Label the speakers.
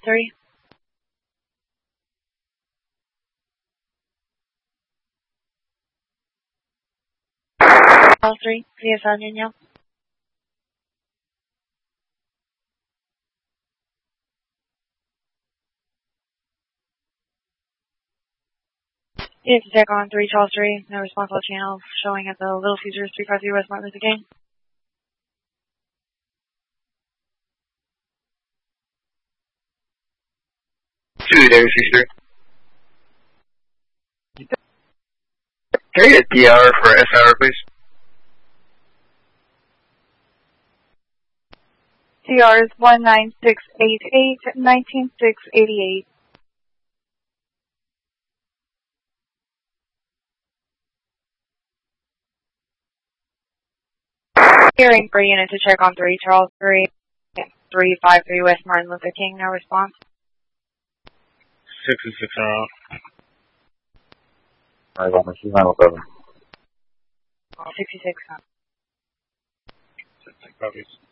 Speaker 1: 3. Charles 3, via San Union. It's check on 3 Charles 3, no response all channel showing at the Little Caesars 350 West Martin Luther King.
Speaker 2: David 63. Can I get a DR for SR, please?
Speaker 3: DR is 19688, 19688.
Speaker 1: Hearing for unit to check on 3 Charles 3, 353 West Martin Luther King, no response.
Speaker 2: 66 around.
Speaker 4: Alright, I'm machine 907.
Speaker 1: 66.
Speaker 2: 66 copies.